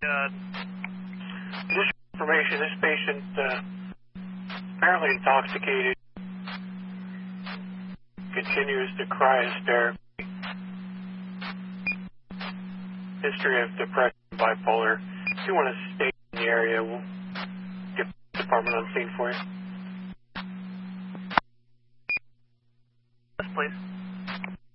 Just information, this patient apparently intoxicated, continues to cry hysterically. History of depression, bipolar. If you want to stay in the area, we'll get the department on scene for you. Yes, please.